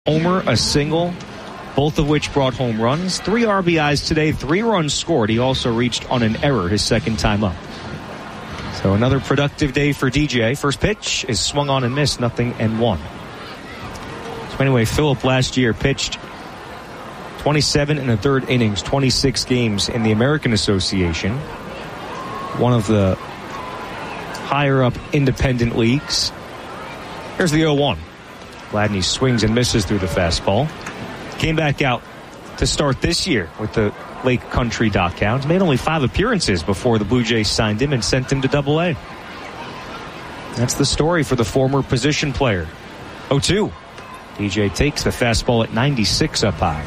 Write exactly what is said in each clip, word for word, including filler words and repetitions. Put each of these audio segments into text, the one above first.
homer, a single, both of which brought home runs. Three R B Is today, three runs scored. He also reached on an error his second time up. So another productive day for D J. First pitch is swung on and missed, nothing and one. So anyway, Phillip last year pitched twenty-seven and a third innings, twenty-six games in the American Association. One of the higher up independent leagues. Here's the oh one. Gladney swings and misses through the fastball. Came back out to start this year with the Lake Country Dock Hounds. Made only five appearances before the Blue Jays signed him and sent him to Double A. That's the story for the former position player. oh two. D J takes the fastball at ninety-six up high.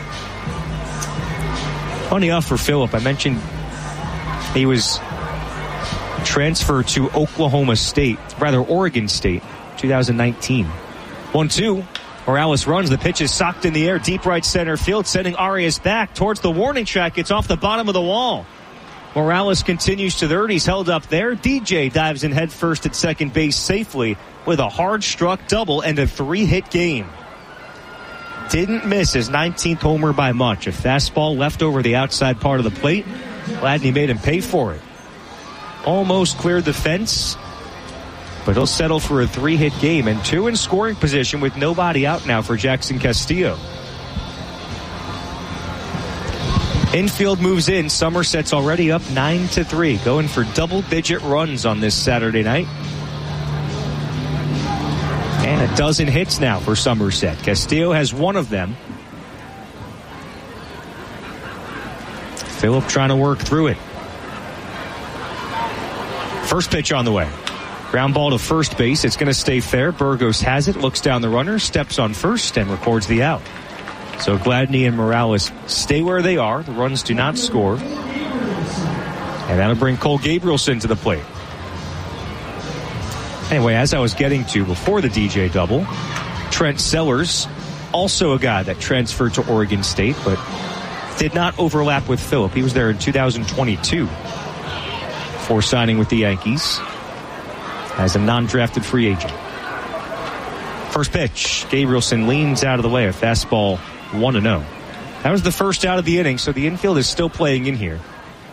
Funny enough for Phillip, I mentioned he was transferred to Oklahoma State, rather Oregon State, two thousand nineteen. one two. Morales runs. The pitch is socked in the air, deep right center field, sending Arias back towards the warning track. It's off the bottom of the wall. Morales continues to third. He's held up there. D J dives in head first at second base safely with a hard-struck double and a three-hit game. Didn't miss his nineteenth homer by much. A fastball left over the outside part of the plate. Gladney made him pay for it. Almost cleared the fence, but he'll settle for a three-hit game and two in scoring position with nobody out now for Jackson Castillo. Infield moves in. Somerset's already up nine to three, going for double-digit runs on this Saturday night. And a dozen hits now for Somerset. Castillo has one of them. Phillip trying to work through it. First pitch on the way. Ground ball to first base. It's going to stay fair. Burgos has it, looks down the runner, steps on first, and records the out. So Gladney and Morales stay where they are. The runs do not score. And that'll bring Cole Gabrielson to the plate. Anyway, as I was getting to before the D J double, Trent Sellers, also a guy that transferred to Oregon State, but did not overlap with Phillip. He was there in two thousand twenty-two before signing with the Yankees as a non-drafted free agent. First pitch, Gabrielson leans out of the way, a fastball one and oh. That was the first out of the inning, so the infield is still playing in here.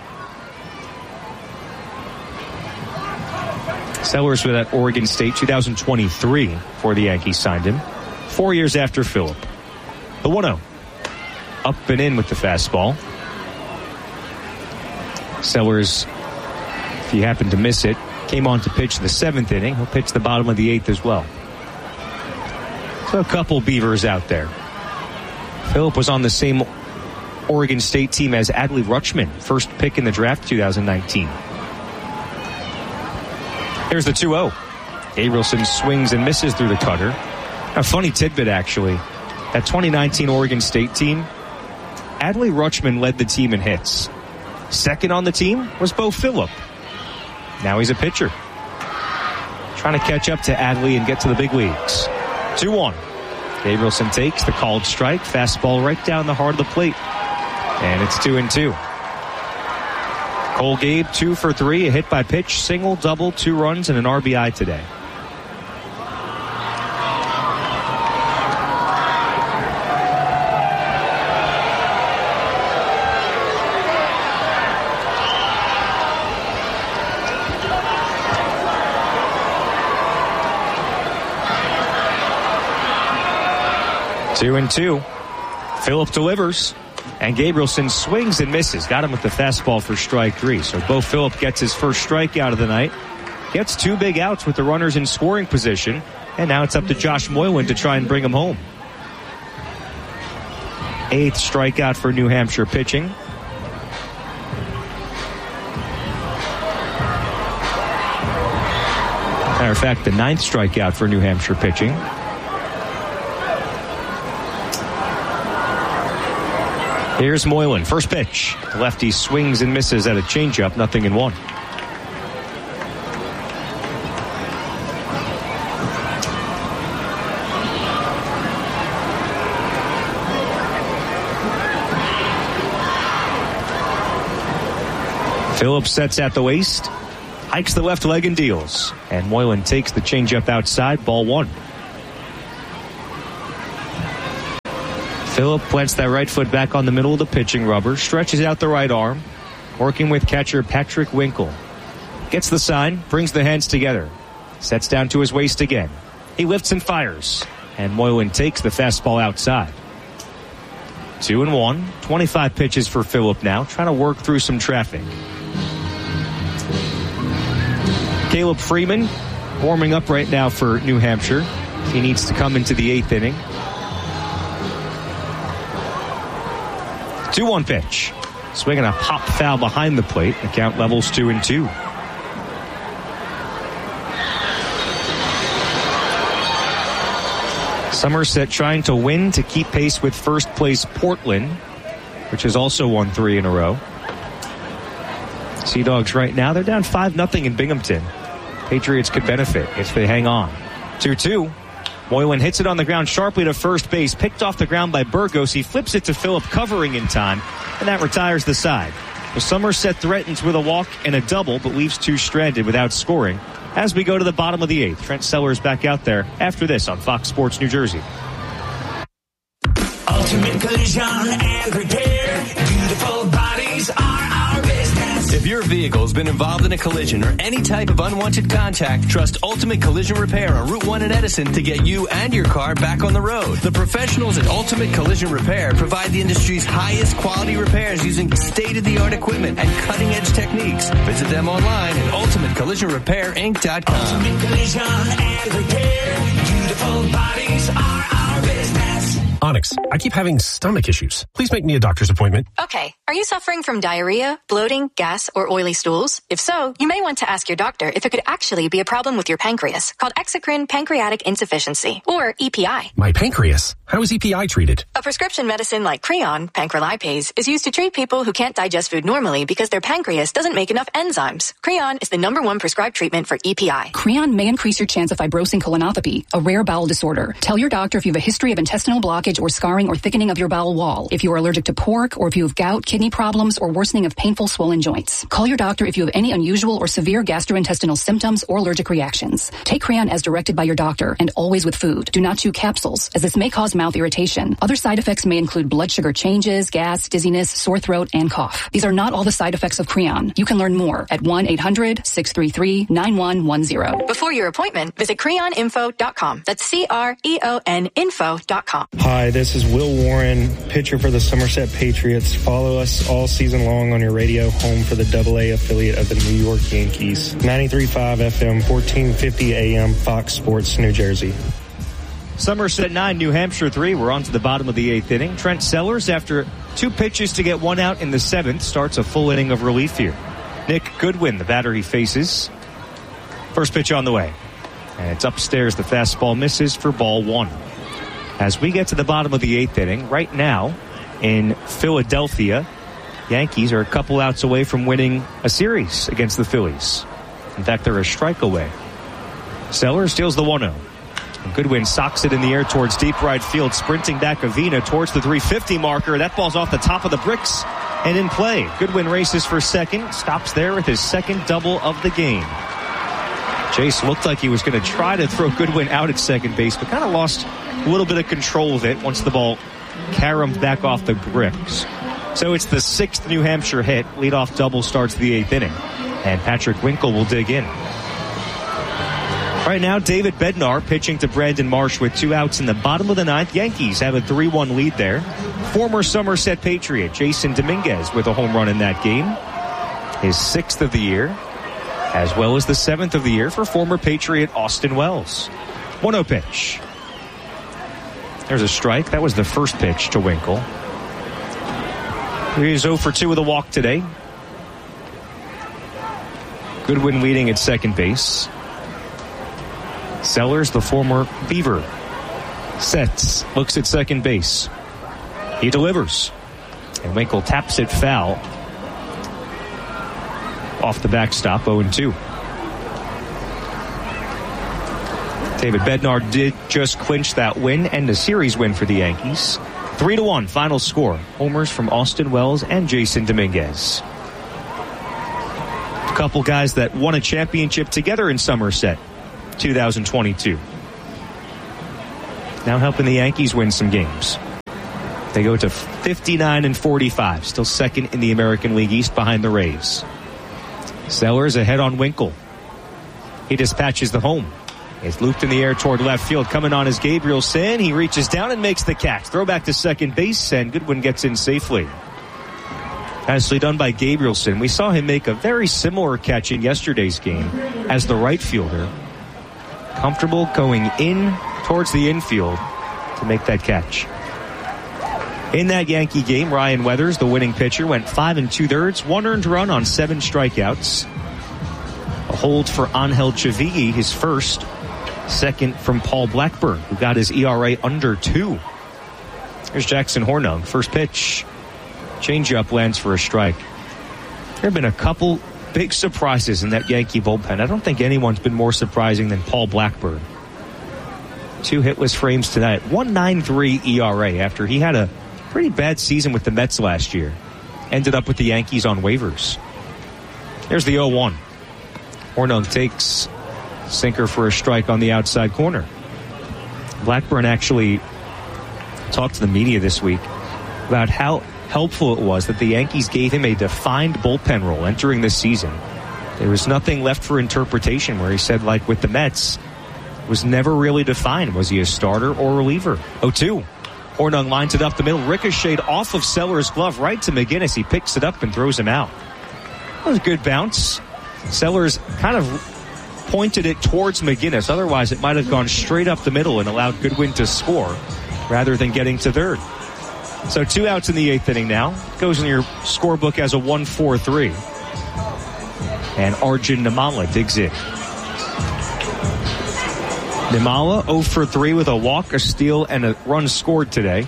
Sellers was at Oregon State two thousand twenty-three before the Yankees signed him. Four years after Phillip. The one oh. Up and in with the fastball. Sellers, if he happened to miss it, came on to pitch the seventh inning. He'll pitch the bottom of the eighth as well. So a couple Beavers out there. Phillip was on the same Oregon State team as Adley Rutschman, first pick in the draft two thousand nineteen. Here's the two oh. Gabrielson swings and misses through the cutter. A funny tidbit, actually. That twenty nineteen Oregon State team, Adley Rutschman led the team in hits. Second on the team was Bo Phillip. Now he's a pitcher. Trying to catch up to Adley and get to the big leagues. two one. Gabrielson takes the called strike. Fastball right down the heart of the plate. And it's two and two. Cole Gabe, two for three. A hit by pitch, single, double, two runs, and an R B I today. Two and two. Phillip delivers. And Gabrielson swings and misses. Got him with the fastball for strike three. So Bo Phillip gets his first strikeout of the night. Gets two big outs with the runners in scoring position. And now it's up to Josh Moylan to try and bring him home. Eighth strikeout for New Hampshire pitching. Matter of fact, the ninth strikeout for New Hampshire pitching. Here's Moylan. First pitch. The lefty swings and misses at a changeup. Nothing in one. Phillips sets at the waist. Hikes the left leg and deals. And Moylan takes the changeup outside. Ball one. Phillip plants that right foot back on the middle of the pitching rubber, stretches out the right arm, working with catcher Patrick Winkle. Gets the sign, brings the hands together, sets down to his waist again. He lifts and fires, and Moylan takes the fastball outside. Two and one, twenty-five pitches for Phillip now, trying to work through some traffic. Caleb Freeman warming up right now for New Hampshire. He needs to come into the eighth inning. two one pitch. Swinging a pop foul behind the plate. The count levels two and two. Somerset trying to win to keep pace with first place Portland, which has also won three in a row. Sea Dogs right now, they're down five nothing in Binghamton. Patriots could benefit if they hang on. two two. Moylan hits it on the ground sharply to first base. Picked off the ground by Burgos. He flips it to Phillip, covering in time, and that retires the side. The Somerset threatens with a walk and a double, but leaves two stranded without scoring. As we go to the bottom of the eighth, Trent Sellers back out there after this on Fox Sports New Jersey. Ultimate Collision and Repair. Beautiful bodies are our business. If your vehicle's been involved in a collision or any type of unwanted contact, trust Ultimate Collision Repair on Route one in Edison to get you and your car back on the road. The professionals at Ultimate Collision Repair provide the industry's highest quality repairs using state-of-the-art equipment and cutting-edge techniques. Visit them online at ultimate collision repair inc dot com. Ultimate Collision and Repair. Beautiful bodies are our business. Onyx, I keep having stomach issues. Please make me a doctor's appointment. Okay. Are you suffering from diarrhea, bloating, gas, or oily stools? If so, you may want to ask your doctor if it could actually be a problem with your pancreas, called exocrine pancreatic insufficiency, or E P I. My pancreas? How is E P I treated? A prescription medicine like Creon, pancrelipase, is used to treat people who can't digest food normally because their pancreas doesn't make enough enzymes. Creon is the number one prescribed treatment for E P I. Creon may increase your chance of fibrosing colonopathy, a rare bowel disorder. Tell your doctor if you have a history of intestinal blockage or scarring or thickening of your bowel wall, if you are allergic to pork, or if you have gout, kidney problems, or worsening of painful swollen joints. Call your doctor if you have any unusual or severe gastrointestinal symptoms or allergic reactions. Take Creon as directed by your doctor and always with food. Do not chew capsules, as this may cause mouth irritation. Other side effects may include blood sugar changes, gas, dizziness, sore throat, and cough. These are not all the side effects of Creon. You can learn more at one eight hundred six three three nine one one zero. Before your appointment, visit creon info dot com. That's C R E O N info dot com. Hi, this is Will Warren, pitcher for the Somerset Patriots. Follow us all season long on your radio, home for the double A affiliate of the New York Yankees. ninety-three point five F M, fourteen fifty A M, Fox Sports, New Jersey. Somerset nine, New Hampshire three. We're on to the bottom of the eighth inning. Trent Sellers, after two pitches to get one out in the seventh, starts a full inning of relief here. Nick Goodwin, the batter he faces. First pitch on the way. And it's upstairs. The fastball misses for ball one. As we get to the bottom of the eighth inning, right now in Philadelphia, Yankees are a couple outs away from winning a series against the Phillies. In fact, they're a strike away. Sellers steals the one oh. Goodwin socks it in the air towards deep right field, sprinting back Avina towards the three fifty marker. That ball's off the top of the bricks and in play. Goodwin races for second, stops there with his second double of the game. Chase looked like he was going to try to throw Goodwin out at second base, but kind of lost a little bit of control of it once the ball caromed back off the bricks. So it's the sixth New Hampshire hit. Leadoff double starts the eighth inning, and Patrick Winkle will dig in. Right now, David Bednar pitching to Brandon Marsh with two outs in the bottom of the ninth. Yankees have a three one lead there. Former Somerset Patriot Jason Dominguez with a home run in that game. His sixth of the year, as well as the seventh of the year for former Patriot Austin Wells. one oh pitch. There's a strike. That was the first pitch to Winkle. He is oh for two with a walk today. Goodwin leading at second base. Sellers, the former Beaver, sets, looks at second base. He delivers. And Winkle taps it foul. Off the backstop, oh and two. David Bednar did just clinch that win and a series win for the Yankees. three to one, final score. Homers from Austin Wells and Jason Dominguez. A couple guys that won a championship together in Somerset. two thousand twenty-two. Now helping the Yankees win some games. They go to fifty-nine and forty-five, still second in the American League East behind the Rays. Sellers ahead on Winkle. He dispatches the home. It's looped in the air toward left field. Coming on is Gabrielson. He reaches down and makes the catch. Throw back to second base, and Goodwin gets in safely. Nicely done by Gabrielson. We saw him make a very similar catch in yesterday's game as the right fielder. Comfortable going in towards the infield to make that catch. In that Yankee game, Ryan Weathers, the winning pitcher, went five and two-thirds, one earned run on seven strikeouts. A hold for Angel Chavigui, his first. Second from Paul Blackburn, who got his E R A under two. Here's Jackson Hornung. First pitch. Changeup lands for a strike. There have been a couple big surprises in that Yankee bullpen. I don't think anyone's been more surprising than Paul Blackburn. Two hitless frames tonight. one point nine three E R A after he had a pretty bad season with the Mets last year. Ended up with the Yankees on waivers. There's the oh one. Hornung takes sinker for a strike on the outside corner. Blackburn actually talked to the media this week about how helpful it was that the Yankees gave him a defined bullpen role entering this season. There was nothing left for interpretation, where he said, like with the Mets, it was never really defined. Was he a starter or reliever? oh two. Hornung lines it up the middle, ricocheted off of Sellers' glove right to McGinnis. He picks it up and throws him out. That was a good bounce. Sellers kind of pointed it towards McGinnis. Otherwise, it might have gone straight up the middle and allowed Goodwin to score rather than getting to third. So two outs in the eighth inning now. Goes in your scorebook as a one four three. And Arjun Nimmala digs in. Nimmala oh for three with a walk, a steal, and a run scored today.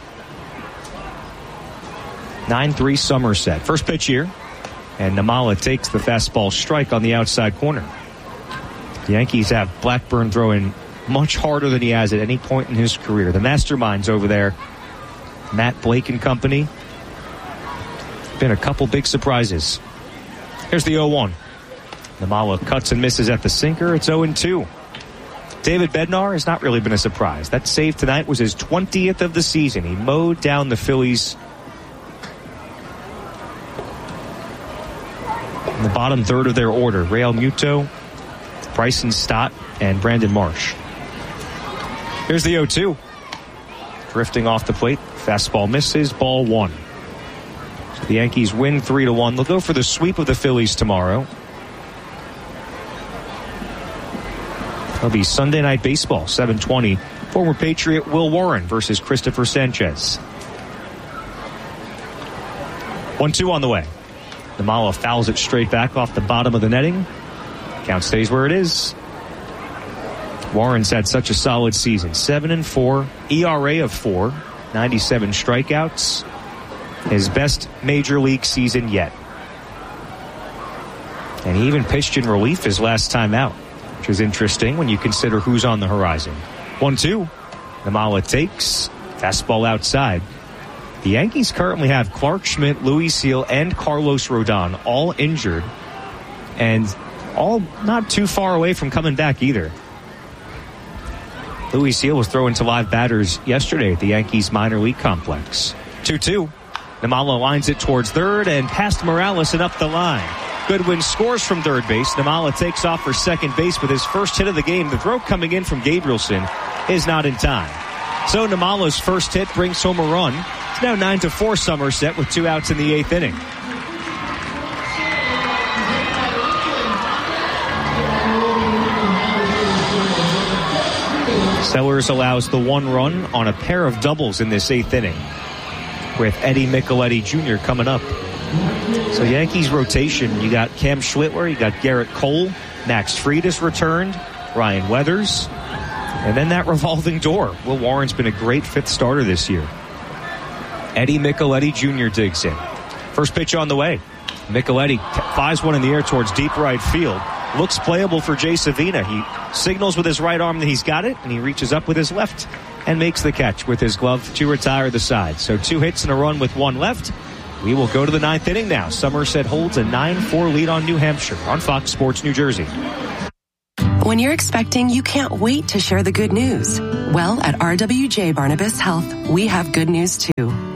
nine three Somerset. First pitch here. And Nimmala takes the fastball strike on the outside corner. The Yankees have Blackburn throwing much harder than he has at any point in his career. The masterminds over there, Matt Blake and company. Been a couple big surprises. Here's the oh one. Nimmala cuts and misses at the sinker. It's oh two. David Bednar has not really been a surprise. That save tonight was his twentieth of the season. He mowed down the Phillies in the bottom third of their order. Real Muto, Bryson Stott, and Brandon Marsh. Here's the oh two. Drifting off the plate. Fastball misses. Ball one. So the Yankees win three to one. They'll go for the sweep of the Phillies tomorrow. It'll be Sunday Night Baseball, seven twenty. Former Patriot Will Warren versus Christopher Sanchez. one two on the way. Nimmala fouls it straight back off the bottom of the netting. Count stays where it is. Warren's had such a solid season. seven and four, E R A of four, ninety-seven strikeouts. His best major league season yet. And he even pitched in relief his last time out, which is interesting when you consider who's on the horizon. one two. Nimmala takes. Fastball outside. The Yankees currently have Clark Schmidt, Luis Seal, and Carlos Rodon all injured. And all not too far away from coming back either. Luis Seal was thrown to live batters yesterday at the Yankees minor league complex. two two. Nimmala lines it towards third and past Morales and up the line. Goodwin scores from third base. Nimmala takes off for second base with his first hit of the game. The throw coming in from Gabrielson is not in time. So Nimmala's first hit brings home a run. It's now nine to four Somerset with two outs in the eighth inning. Sellers allows the one run on a pair of doubles in this eighth inning, with Eddie Micheletti Junior coming up. So Yankees rotation, you got Cam Schlittler, you got Garrett Cole, Max Fried is returned, Ryan Weathers, and then that revolving door. Will Warren's been a great fifth starter this year. Eddie Micheletti Junior digs in. First pitch on the way. Micheletti flies one in the air towards deep right field. Looks playable for Jay Savina. He signals with his right arm that he's got it, and he reaches up with his left and makes the catch with his glove to retire the side. So two hits and a run with one left. We will go to the ninth inning now. Somerset holds a nine four lead on New Hampshire on Fox Sports New Jersey. When you're expecting, you can't wait to share the good news. Well, at R W J Barnabas Health, we have good news too.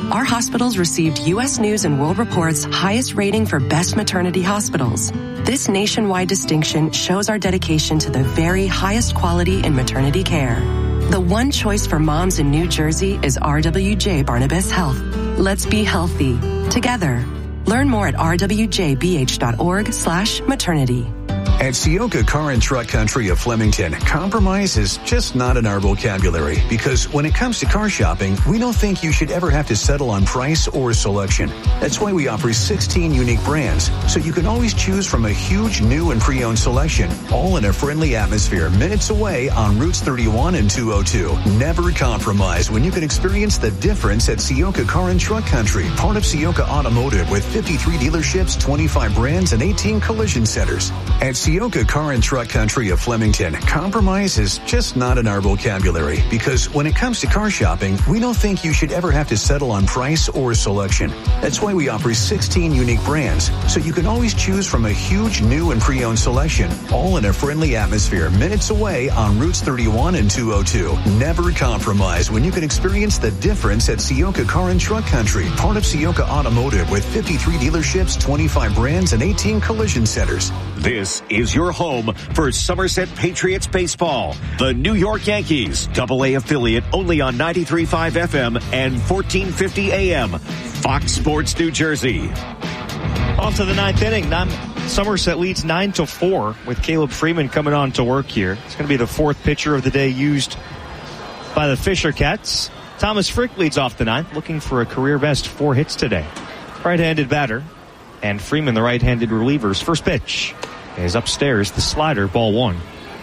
our hospitals received U S News and World Report's highest rating for best maternity hospitals. This nationwide distinction shows our dedication to the very highest quality in maternity care. The one choice for moms in New Jersey is R W J Barnabas Health. Let's be healthy together. Learn more at r w j b h dot org slash maternity. At Sioka Car and Truck Country of Flemington, compromise is just not in our vocabulary because when it comes to car shopping, we don't think you should ever have to settle on price or selection. That's why we offer sixteen unique brands, so you can always choose from a huge new and pre-owned selection, all in a friendly atmosphere minutes away on Routes thirty-one and two oh two. Never compromise when you can experience the difference at Sioka Car and Truck Country, part of Sioka Automotive with fifty-three dealerships, twenty-five brands, and eighteen collision centers. At Sioka Car and Truck Country of Flemington, compromise is just not in our vocabulary because when it comes to car shopping, we don't think you should ever have to settle on price or selection. That's why we offer sixteen unique brands, so you can always choose from a huge new and pre-owned selection, all in a friendly atmosphere minutes away on Routes thirty-one and two oh two. Never compromise when you can experience the difference at Sioka Car and Truck Country, part of Sioka Automotive with fifty-three dealerships, twenty-five brands, and eighteen collision centers. This is your home for Somerset Patriots baseball. The New York Yankees, double A affiliate, only on ninety-three point five F M and fourteen fifty A M. Fox Sports New Jersey. Off to the ninth inning. Nine, Somerset leads nine to four with Caleb Freeman coming on to work here. It's going to be the fourth pitcher of the day used by the Fisher Cats. Thomas Frick leads off the ninth, looking for a career best four hits today. Right-handed batter, and Freeman, the right-handed reliever's first pitch is upstairs, the slider, ball one.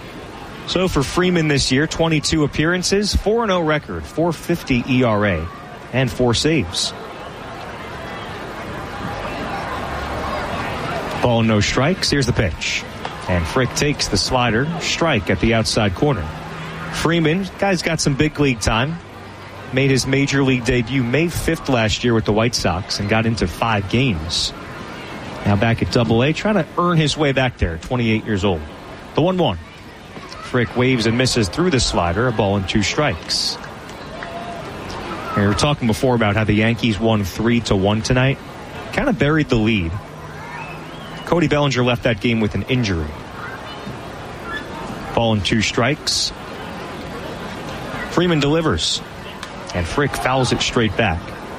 So for Freeman this year, twenty-two appearances, four and oh record, four fifty E R A, and four saves. Ball no strikes. Here's the pitch. And Frick takes the slider, strike at the outside corner. Freeman, guy's got some big league time. Made his major league debut May fifth last year with the White Sox and got into five games. Now back at double A, trying to earn his way back there, twenty-eight years old. The one one. Frick waves and misses through the slider, a ball and two strikes. And we were talking before about how the Yankees won three to one tonight. Kind of buried the lead. Cody Bellinger left that game with an injury. Ball and two strikes. Freeman delivers. And Frick fouls it straight back.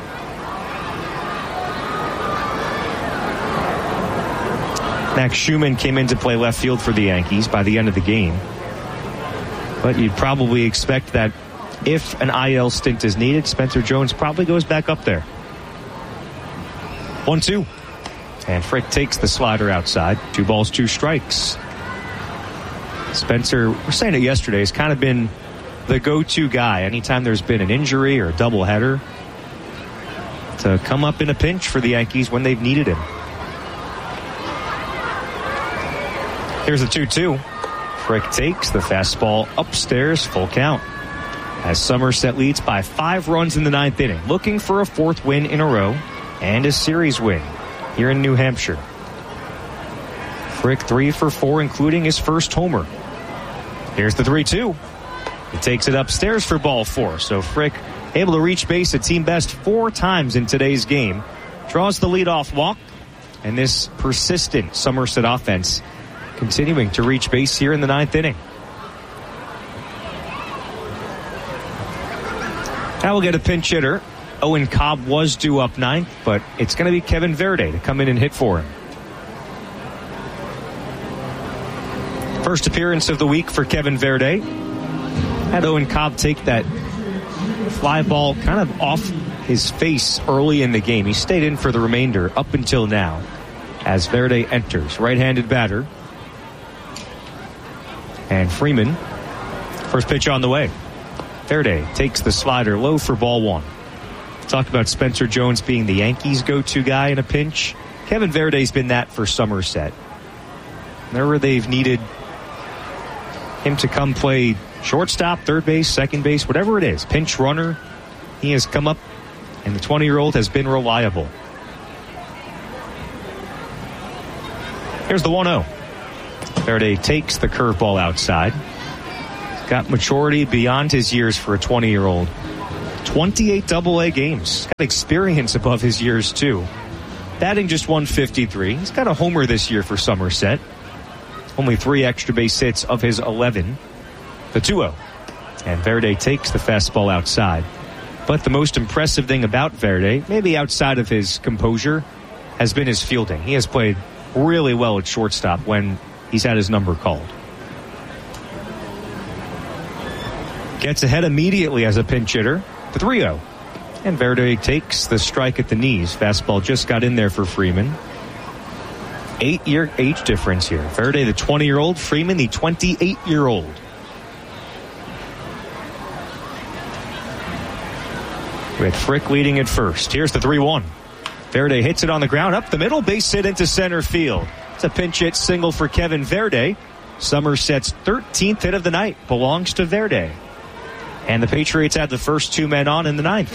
Max Schumann came in to play left field for the Yankees by the end of the game. But you'd probably expect that if an I L stint is needed, Spencer Jones probably goes back up there. one two. And Frick takes the slider outside. Two balls, two strikes. Spencer, we were saying it yesterday, has kind of been the go-to guy anytime there's been an injury or a doubleheader to come up in a pinch for the Yankees when they've needed him. Here's the two two. Frick takes the fastball upstairs, full count. As Somerset leads by five runs in the ninth inning, looking for a fourth win in a row and a series win here in New Hampshire. Frick three for four, including his first homer. Here's the three two. He takes it upstairs for ball four. So Frick able to reach base a team best four times in today's game. Draws the leadoff walk. And this persistent Somerset offense continuing to reach base here in the ninth inning. Now we'll get a pinch hitter. Owen Cobb was due up ninth, but it's going to be Kevin Verde to come in and hit for him. First appearance of the week for Kevin Verde. Had Owen Cobb take that fly ball kind of off his face early in the game. He stayed in for the remainder up until now as Verde enters. Right-handed batter. And Freeman, first pitch on the way. Verde takes the slider low for ball one. Talk about Spencer Jones being the Yankees' go-to guy in a pinch. Kevin Verde's been that for Somerset. Whenever they've needed him to come play shortstop, third base, second base, whatever it is, pinch runner, he has come up, and the twenty-year-old has been reliable. Here's the one oh. Verde takes the curveball outside. He's got maturity beyond his years for a twenty-year-old. twenty-eight double A games. He's got experience above his years, too. Batting just one fifty-three. He's got a homer this year for Somerset. Only three extra base hits of his eleven. The two oh. And Verde takes the fastball outside. But the most impressive thing about Verde, maybe outside of his composure, has been his fielding. He has played really well at shortstop when he's had his number called. Gets ahead immediately as a pinch hitter. The three oh. And Verde takes the strike at the knees. Fastball just got in there for Freeman. Eight-year age difference here. Verde, the twenty-year-old. Freeman, the twenty-eight-year-old. With Frick leading at first. Here's the three one. Verde hits it on the ground. Up the middle. Base hit into center field. It's a pinch hit single for Kevin Verde. Somerset's thirteenth hit of the night belongs to Verde. And the Patriots had the first two men on in the ninth.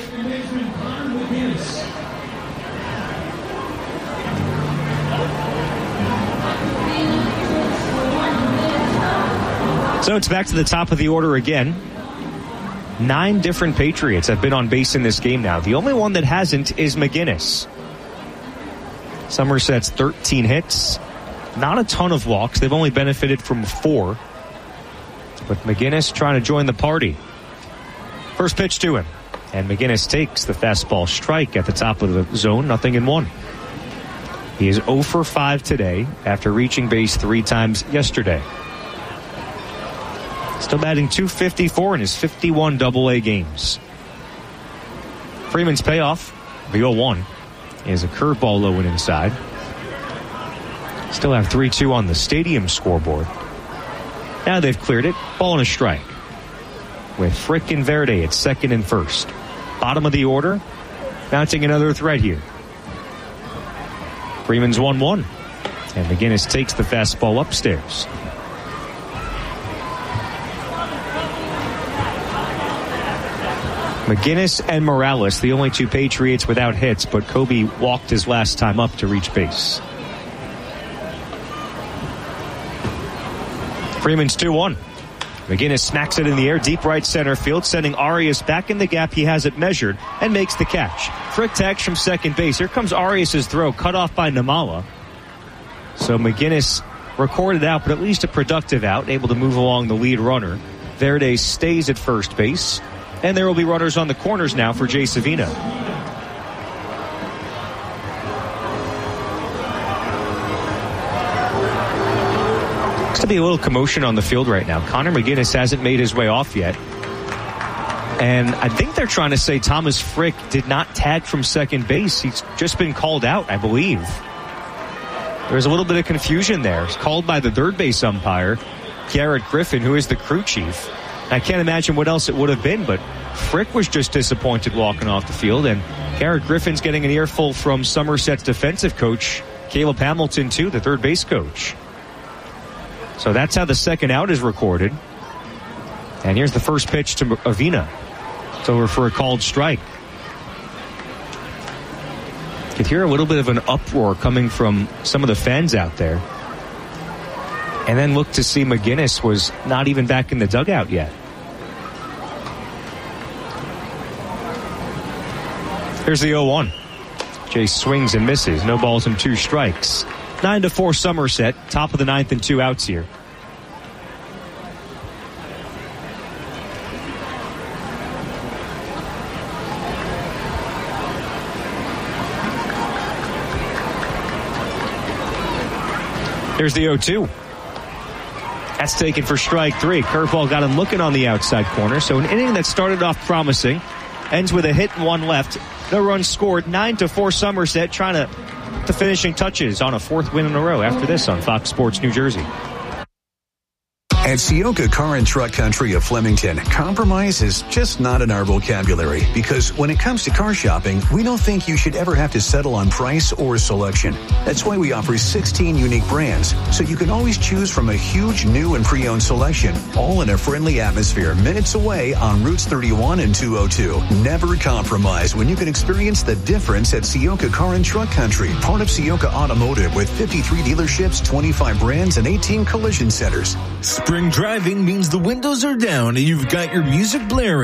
So it's back to the top of the order again. Nine different Patriots have been on base in this game now. The only one that hasn't is McGinnis. Somerset's thirteen hits. Not a ton of walks. They've only benefited from four. But McGinnis trying to join the party. First pitch to him. And McGinnis takes the fastball strike at the top of the zone. Nothing in one. He is oh for five today after reaching base three times yesterday. Still batting two fifty-four in his fifty-one double A games. Freeman's payoff, the oh one, is a curveball low and inside. Still have three two on the stadium scoreboard. Now they've cleared it. Ball and a strike. With Frick and Verde at second and first. Bottom of the order. Mounting another threat here. Freeman's one one. And McGinnis takes the fastball upstairs. McGinnis and Morales, the only two Patriots without hits, but Kobe walked his last time up to reach base. Freeman's two one. McGinnis smacks it in the air, deep right center field, sending Arias back in the gap. He has it measured and makes the catch. Frick tags from second base. Here comes Arias' throw, cut off by Namala. So McGinnis recorded out, but at least a productive out, able to move along the lead runner. Verde stays at first base. And there will be runners on the corners now for Jay Savino. Looks to be a little commotion on the field right now. Connor McGinnis hasn't made his way off yet. And I think they're trying to say Thomas Frick did not tag from second base. He's just been called out, I believe. There's a little bit of confusion there. He's called by the third base umpire, Garrett Griffin, who is the crew chief. I can't imagine what else it would have been, but Frick was just disappointed walking off the field, and Garrett Griffin's getting an earful from Somerset's defensive coach, Caleb Hamilton, too, the third base coach. So that's how the second out is recorded. And here's the first pitch to Avina. It's over for a called strike. You could hear a little bit of an uproar coming from some of the fans out there. And then look to see McGinnis was not even back in the dugout yet. Here's the oh one. Jay swings and misses. No balls and two strikes. nine to four Somerset. Top of the ninth and two outs here. Here's the oh two. That's taken for strike three. Curveball got him looking on the outside corner. So an inning that started off promising ends with a hit and one left. No runs scored. Nine to four Somerset trying to put the finishing touches on a fourth win in a row after this on Fox Sports New Jersey. At Sioka Car and Truck Country of Flemington, compromise is just not in our vocabulary because when it comes to car shopping, we don't think you should ever have to settle on price or selection. That's why we offer sixteen unique brands, so you can always choose from a huge new and pre-owned selection, all in a friendly atmosphere minutes away on Routes thirty-one and two oh two. Never compromise when you can experience the difference at Sioka Car and Truck Country, part of Sioka Automotive with fifty-three dealerships, twenty-five brands, and eighteen collision centers. Spring driving means the windows are down and you've got your music blaring.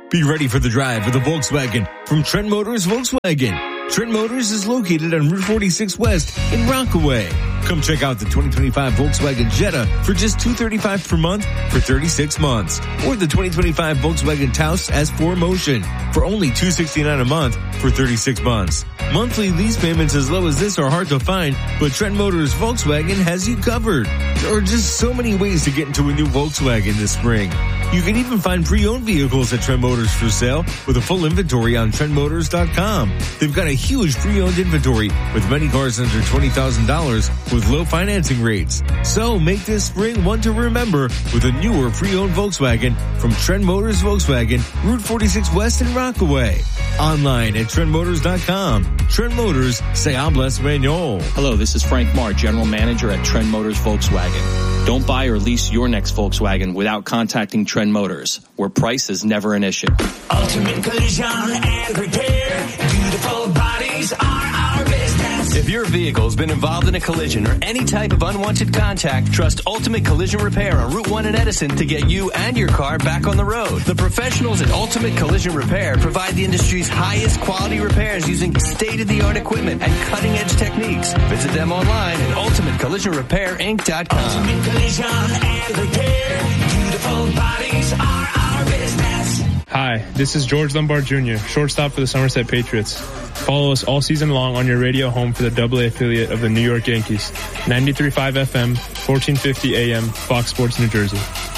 Be ready for the drive with a Volkswagen from Trent Motors Volkswagen. Trent Motors is located on Route forty-six West in Rockaway. Come check out the twenty twenty-five Volkswagen Jetta for just two hundred thirty-five dollars per month for thirty-six months. Or the twenty twenty-five Volkswagen Taos S four Motion for only two hundred sixty-nine dollars a month for thirty-six months. Monthly lease payments as low as this are hard to find, but Trent Motors Volkswagen has you covered. There are just so many ways to get into a new Volkswagen this spring. You can even find pre-owned vehicles at Trent Motors for sale with a full inventory on Trent Motors dot com. They've got a huge pre-owned inventory with many cars under twenty thousand dollars with low financing rates. So make this spring one to remember with a newer pre-owned Volkswagen from Trent Motors Volkswagen, Route forty-six West in Rockaway. Online at Trent Motors dot com. Trent Motors, say habla español. Hello, this is Frank Marr, General Manager at Trent Motors Volkswagen. Don't buy or lease your next Volkswagen without contacting Trent Motors, where price is never an issue. Ultimate Collision and Repair. Beautiful bodies are our business. If your vehicle's been involved in a collision or any type of unwanted contact, trust Ultimate Collision Repair on Route one in Edison to get you and your car back on the road. The professionals at Ultimate Collision Repair provide the industry's highest quality repairs using state-of-the-art equipment and cutting-edge techniques. Visit them online at ultimate collision repair inc dot com. Ultimate Collision and Repair. Beautiful bodies are our business. Hi, this is George Lombard Junior, shortstop for the Somerset Patriots. Follow us all season long on your radio home for the double A affiliate of the New York Yankees. ninety-three point five F M, fourteen fifty A M, Fox Sports New Jersey.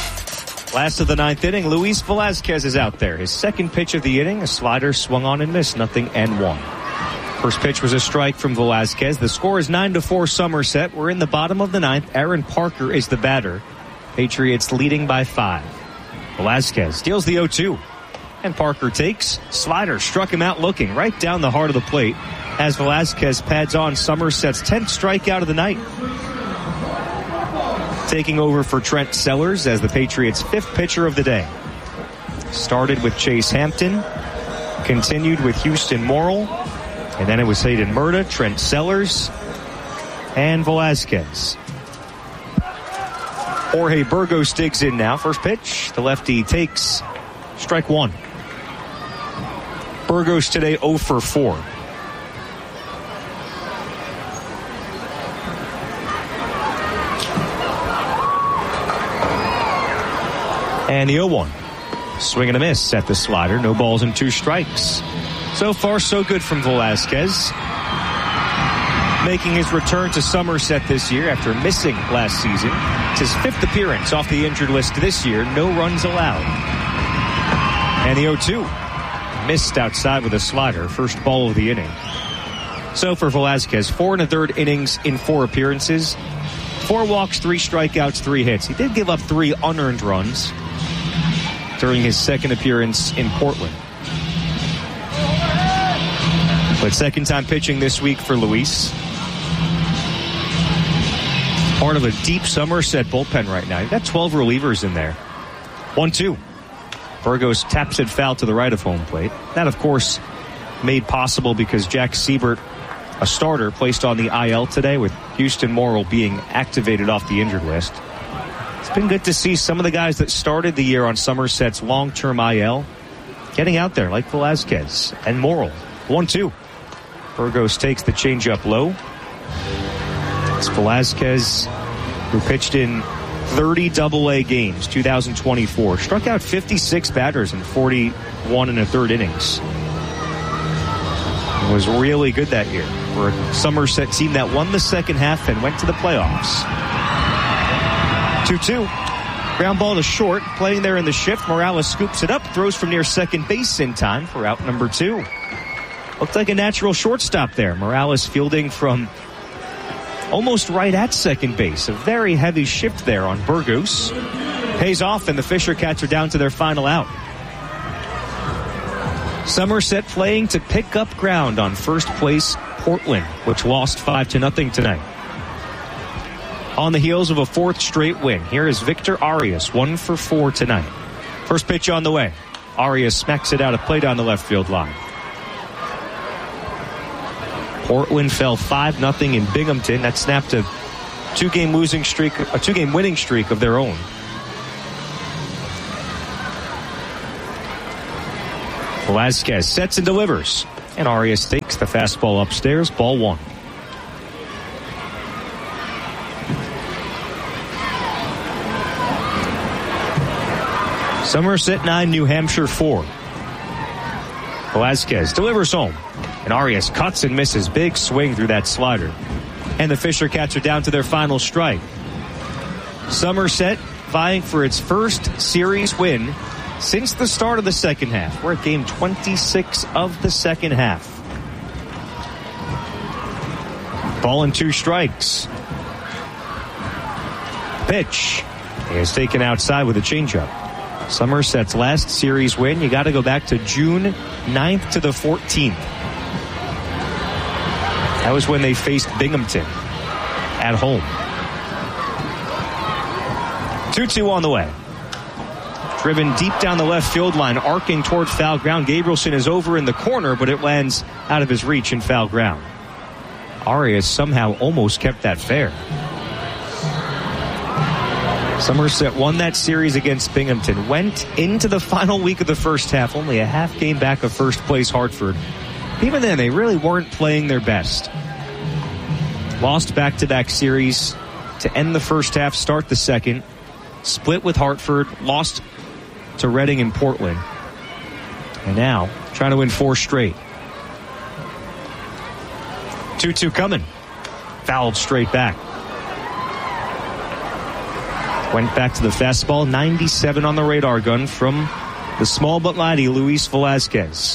Last of the ninth inning, Luis Velazquez is out there. His second pitch of the inning, a slider swung on and missed, nothing and one. First pitch was a strike from Velazquez. The score is nine to four Somerset. We're in the bottom of the ninth. Aaron Parker is the batter. Patriots leading by five. Velazquez steals the oh two. And Parker takes. Slider struck him out looking right down the heart of the plate as Velazquez pads on Somerset's tenth strikeout of the night. Taking over for Trent Sellers as the Patriots' fifth pitcher of the day. Started with Chase Hampton, continued with Houston Morrill, and then it was Hayden Murta, Trent Sellers, and Velazquez. Jorge Burgos digs in now. First pitch, the lefty takes strike one. Burgos today oh for four. And the oh one. Swing and a miss at the slider. No balls and two strikes. So far, so good from Velazquez. Making his return to Somerset this year after missing last season. It's his fifth appearance off the injured list this year. No runs allowed. And the oh two. Missed outside with a slider. First ball of the inning. So for Velazquez, four and a third innings in four appearances. Four walks, three strikeouts, three hits. He did give up three unearned runs during his second appearance in Portland. But second time pitching this week for Luis. Part of a deep Somerset bullpen right now. You've got twelve relievers in there. one two. Burgos taps it foul to the right of home plate. That, of course, made possible because Jack Siebert, a starter, placed on the I L today with Houston Morrill being activated off the injured list. It's been good to see some of the guys that started the year on Somerset's long-term I L getting out there, like Velazquez and Morrill. one two. Burgos takes the changeup low. It's Velazquez, who pitched in thirty double A games, two thousand twenty-four. Struck out fifty-six batters in forty-one and a third innings. It was really good that year for a Somerset team that won the second half and went to the playoffs. two two. Ground ball to short. Playing there in the shift. Morales scoops it up, throws from near second base in time for out number two. Looked like a natural shortstop there. Morales fielding from almost right at second base. A very heavy shift there on Burgos. Pays off, and the Fisher Cats are down to their final out. Somerset playing to pick up ground on first place Portland, which lost five to nothing tonight. On the heels of a fourth straight win, here is Victor Arias, one for four tonight. First pitch on the way. Arias smacks it out of play down the left field line. Portland fell five nothing in Binghamton. That snapped a two-game losing streak, a two-game winning streak of their own. Velazquez sets and delivers. And Arias takes the fastball upstairs, ball one. Somerset nine, New Hampshire four. Velazquez delivers home. And Arias cuts and misses. Big swing through that slider. And the Fisher Cats are down to their final strike. Somerset vying for its first series win since the start of the second half. We're at game twenty-six of the second half. Ball and two strikes. Pitch is taken outside with a changeup. Somerset's last series win, you got to go back to June ninth to the fourteenth. That was when they faced Binghamton at home. two two on the way. Driven deep down the left field line, arcing toward foul ground. Gabrielson is over in the corner, but it lands out of his reach in foul ground. Arias somehow almost kept that fair. Somerset won that series against Binghamton. Went into the final week of the first half, only a half game back of first place Hartford. Even then, they really weren't playing their best. Lost back-to-back series to end the first half, start the second. Split with Hartford, lost to Reading and Portland. And now, trying to win four straight. two two coming. Fouled straight back. Went back to the fastball. ninety-seven on the radar gun from the small but mighty Luis Velazquez.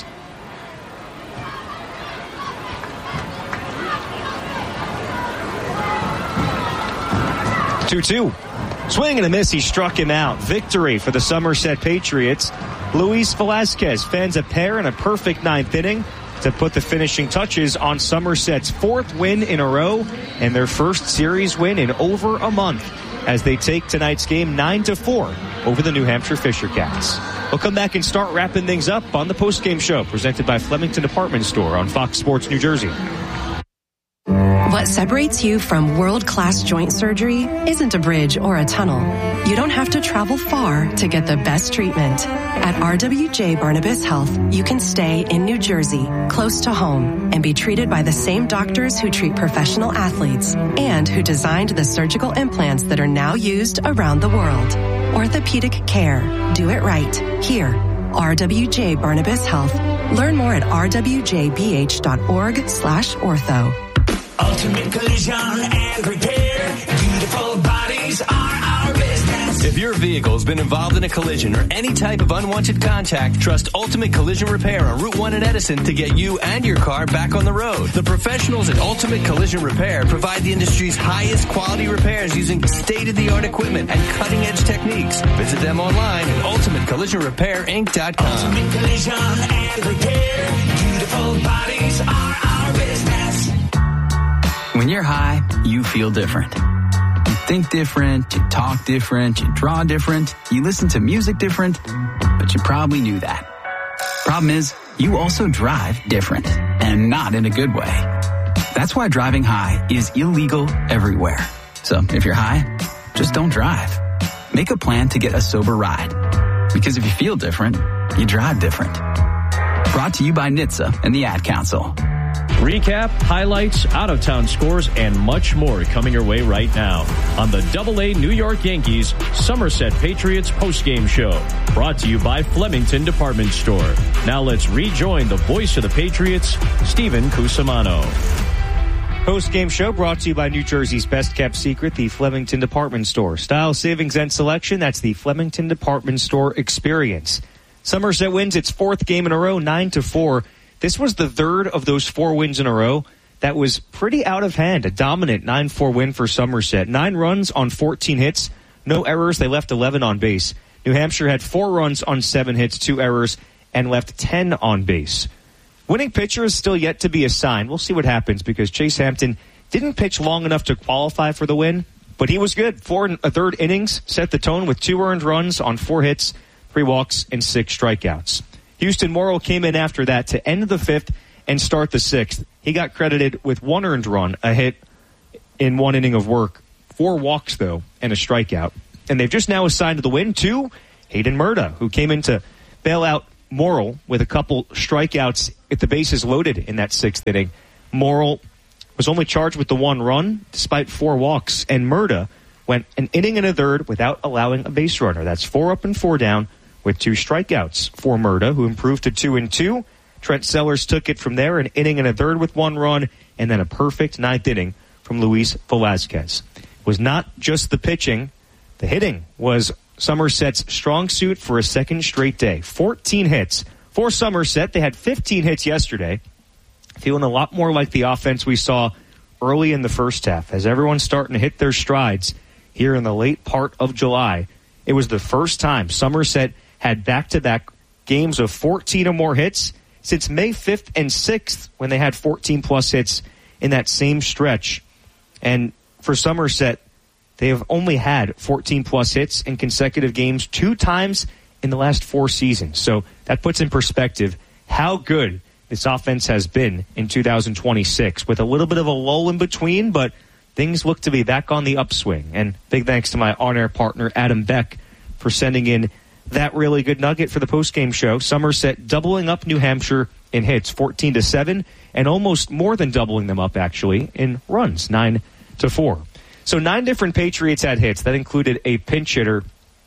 two two. Swing and a miss. He struck him out. Victory for the Somerset Patriots. Luis Velazquez fans a pair in a perfect ninth inning to put the finishing touches on Somerset's fourth win in a row and their first series win in over a month as they take tonight's game nine to four over the New Hampshire Fisher Cats. We'll come back and start wrapping things up on the postgame show presented by Flemington Department Store on Fox Sports New Jersey. What separates you from world-class joint surgery isn't a bridge or a tunnel. You don't have to travel far to get the best treatment. At R W J Barnabas Health, you can stay in New Jersey, close to home, and be treated by the same doctors who treat professional athletes and who designed the surgical implants that are now used around the world. Orthopedic care. Do it right. Here. R W J Barnabas Health. Learn more at r w j b h dot org slash ortho. Ultimate Collision and Repair. Beautiful bodies are our business. If your vehicle's been involved in a collision or any type of unwanted contact, trust Ultimate Collision Repair on Route one in Edison to get you and your car back on the road. The professionals at Ultimate Collision Repair provide the industry's highest quality repairs using state-of-the-art equipment and cutting-edge techniques. Visit them online at ultimate collision repair inc dot com. Ultimate Collision and Repair. Beautiful bodies are our business. When you're high, you feel different. You think different, you talk different, you draw different, you listen to music different, but you probably knew that. Problem is, you also drive different, and not in a good way. That's why driving high is illegal everywhere. So if you're high, just don't drive. Make a plan to get a sober ride. Because if you feel different, you drive different. Brought to you by N H T S A and the Ad Council. Recap, highlights, out-of-town scores, and much more coming your way right now on the double A New York Yankees Somerset Patriots postgame show. Brought to you by Flemington Department Store. Now let's rejoin the voice of the Patriots, Stephen Cusimano. Postgame show brought to you by New Jersey's best-kept secret, the Flemington Department Store. Style, savings, and selection, that's the Flemington Department Store experience. Somerset wins its fourth game in a row, nine to four. This was the third of those four wins in a row that was pretty out of hand. A dominant nine four win for Somerset. Nine runs on fourteen hits. No errors. They left eleven on base. New Hampshire had four runs on seven hits, two errors, and left ten on base. Winning pitcher is still yet to be assigned. We'll see what happens because Chase Hampton didn't pitch long enough to qualify for the win, but he was good. Four and a third innings set the tone with two earned runs on four hits, three walks, and six strikeouts. Houston Morrow came in after that to end the fifth and start the sixth. He got credited with one earned run, a hit in one inning of work, four walks, though, and a strikeout. And they've just now assigned to the win to Hayden Murda, who came in to bail out Morrill with a couple strikeouts at the bases loaded in that sixth inning. Morrill was only charged with the one run despite four walks, and Murda went an inning and a third without allowing a base runner. That's four up and four down with two strikeouts for Murda, who improved to two and two. Trent Sellers took it from there, an inning and a third with one run, and then a perfect ninth inning from Luis Velazquez. It was not just the pitching. The hitting was Somerset's strong suit for a second straight day. fourteen hits for Somerset. They had fifteen hits yesterday. Feeling a lot more like the offense we saw early in the first half. As everyone's starting to hit their strides here in the late part of July, it was the first time Somerset had back-to-back games of fourteen or more hits since May fifth and sixth, when they had fourteen-plus hits in that same stretch. And for Somerset, they have only had fourteen-plus hits in consecutive games two times in the last four seasons. So that puts in perspective how good this offense has been in two thousand twenty-six, with a little bit of a lull in between, but things look to be back on the upswing. And big thanks to my on-air partner, Adam Beck, for sending in that really good nugget for the postgame show. Somerset doubling up New Hampshire in hits, fourteen to seven, and almost more than doubling them up, actually, in runs, nine to four. So nine different Patriots had hits. That included a pinch hitter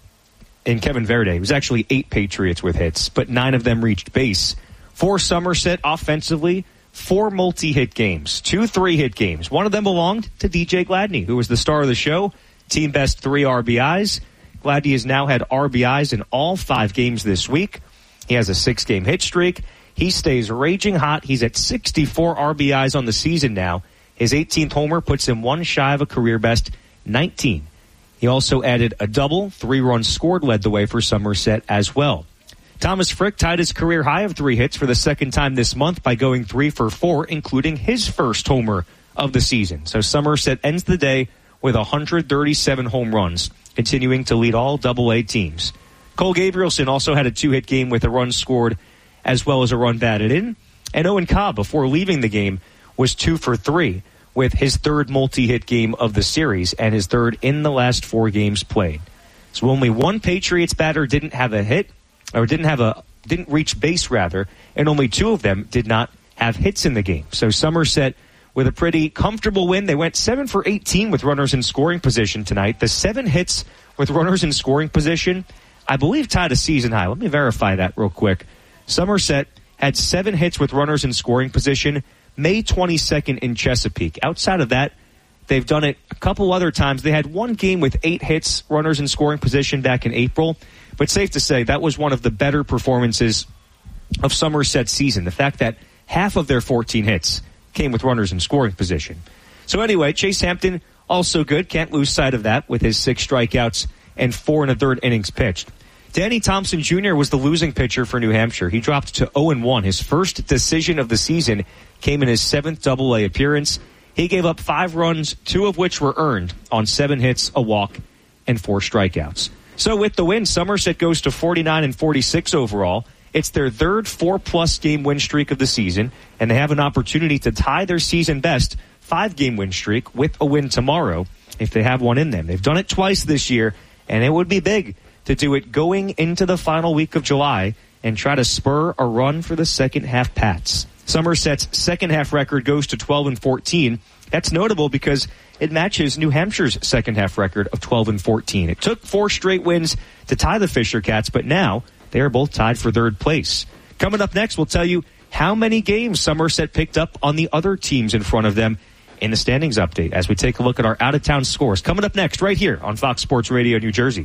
in Kevin Verde. It was actually eight Patriots with hits, but nine of them reached base. For Somerset offensively, four multi-hit games, two three-hit games. One of them belonged to D J Gladney, who was the star of the show. Team best three R B Is. Gladney has now had R B Is in all five games this week. He has a six-game hit streak. He stays raging hot. He's at sixty-four R B Is on the season now. His eighteenth homer puts him one shy of a career best, nineteen. He also added a double. Three runs scored led the way for Somerset as well. Thomas Frick tied his career high of three hits for the second time this month by going three for four, including his first homer of the season. So Somerset ends the day with one hundred thirty-seven home runs, continuing to lead all double A teams. Cole Gabrielson also had a two-hit game with a run scored as well as a run batted in. And Owen Cobb, before leaving the game, was two for three with his third multi-hit game of the series and his third in the last four games played. So only one Patriots batter didn't have a hit, or didn't have a didn't reach base rather, and only two of them did not have hits in the game. So Somerset with a pretty comfortable win. They went seven for eighteen with runners in scoring position tonight. The seven hits with runners in scoring position, I believe, tied a season high. Let me verify that real quick. Somerset had seven hits with runners in scoring position May twenty-second in Chesapeake. Outside of that, they've done it a couple other times. They had one game with eight hits, runners in scoring position back in April. But safe to say, that was one of the better performances of Somerset's season. The fact that half of their fourteen hits came with runners in scoring position. So anyway, Chase Hampton, also good. Can't lose sight of that with his six strikeouts and four and a third innings pitched. Danny Thompson Junior was the losing pitcher for New Hampshire. He dropped to oh and one. His first decision of the season came in his seventh double A appearance. He gave up five runs, two of which were earned on seven hits, a walk, and four strikeouts. So with the win, Somerset goes to forty-nine and forty-six overall. It's their third four-plus game win streak of the season, and they have an opportunity to tie their season best five-game win streak with a win tomorrow if they have one in them. They've done it twice this year, and it would be big to do it going into the final week of July and try to spur a run for the second half Pats. Somerset's second half record goes to twelve and fourteen. That's notable because it matches New Hampshire's second half record of twelve and fourteen. It took four straight wins to tie the Fisher Cats, but now they are both tied for third place. Coming up next, we'll tell you how many games Somerset picked up on the other teams in front of them in the standings update as we take a look at our out-of-town scores. Coming up next right here on Fox Sports Radio New Jersey.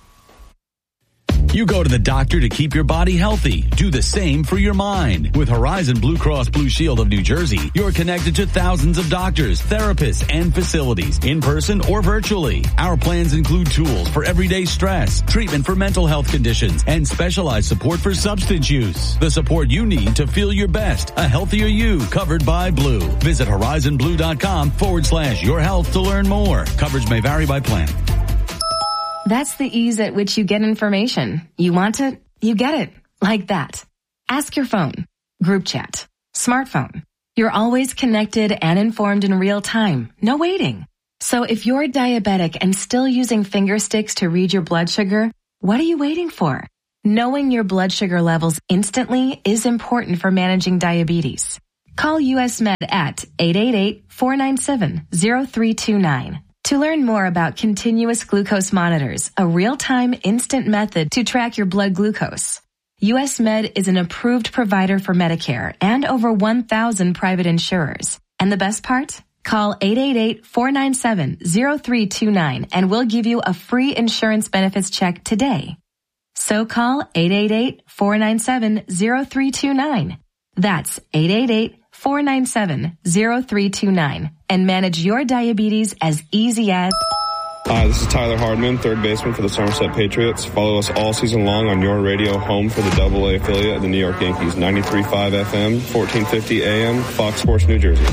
You go to the doctor to keep your body healthy. Do the same for your mind. With Horizon Blue Cross Blue Shield of New Jersey, you're connected to thousands of doctors, therapists, and facilities, in person or virtually. Our plans include tools for everyday stress, treatment for mental health conditions, and specialized support for substance use. The support you need to feel your best. A healthier you, covered by Blue. Visit horizonblue.com forward slash your health to learn more. Coverage may vary by plan. That's the ease at which you get information. You want it, you get it. Like that. Ask your phone. Group chat. Smartphone. You're always connected and informed in real time. No waiting. So if you're diabetic and still using finger sticks to read your blood sugar, what are you waiting for? Knowing your blood sugar levels instantly is important for managing diabetes. Call U S Med at eight eight eight, four nine seven, zero three two nine. To learn more about continuous glucose monitors, a real-time instant method to track your blood glucose. U S Med is an approved provider for Medicare and over one thousand private insurers. And the best part? Call eight eight eight, four nine seven, zero three two nine and we'll give you a free insurance benefits check today. So call eight eight eight, four nine seven, zero three two nine. That's eight eight eight, four nine seven, zero three two nine and manage your diabetes as easy as... Hi, this is Tyler Hardman, third baseman for the Somerset Patriots. Follow us all season long on your radio, home for the double A affiliate of the New York Yankees, ninety-three point five F M, fourteen fifty A M, Fox Sports New Jersey.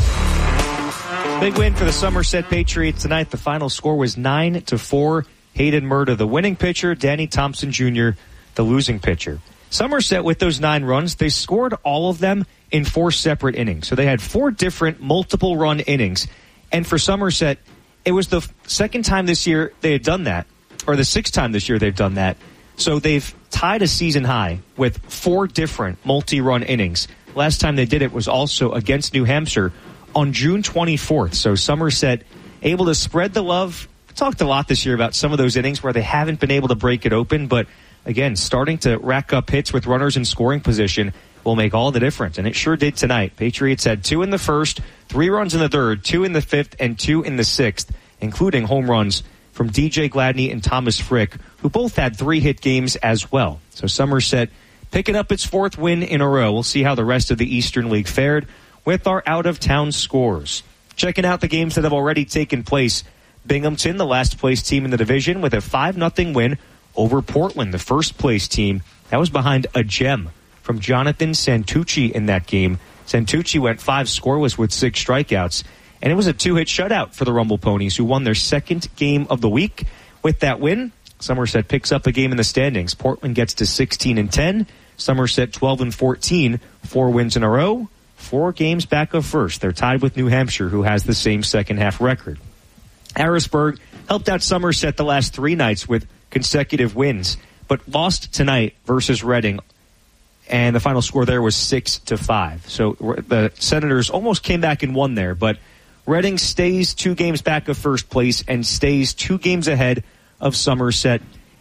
Big win for the Somerset Patriots tonight. The final score was nine to four. Hayden Murta, the winning pitcher, Danny Thompson Junior, the losing pitcher. Somerset, with those nine runs, they scored all of them in four separate innings. So they had four different multiple run innings. And for Somerset, it was the second time this year they had done that, or the sixth time this year they've done that. So they've tied a season high with four different multi-run innings. Last time they did it was also against New Hampshire on June twenty-fourth. So Somerset able to spread the love. We talked a lot this year about some of those innings where they haven't been able to break it open, but again, starting to rack up hits with runners in scoring position will make all the difference, and it sure did tonight. Patriots had two in the first, three runs in the third, two in the fifth, and two in the sixth, including home runs from D J Gladney and Thomas Frick, who both had three-hit games as well. So Somerset picking up its fourth win in a row. We'll see how the rest of the Eastern League fared with our out-of-town scores. Checking out the games that have already taken place. Binghamton, the last-place team in the division, with a five nothing win over Portland, the first-place team. That was behind a gem from Jonathan Santucci in that game. Santucci went five scoreless with six strikeouts, and it was a two-hit shutout for the Rumble Ponies, who won their second game of the week. With that win, Somerset picks up a game in the standings. Portland gets to sixteen and ten. Somerset twelve and fourteen, four wins in a row, four games back of first. They're tied with New Hampshire, who has the same second-half record. Harrisburg helped out Somerset the last three nights with consecutive wins, but lost tonight versus Reading, and the final score there was six to five. So the Senators almost came back and won there, but Reading stays two games back of first place and stays two games ahead of Somerset.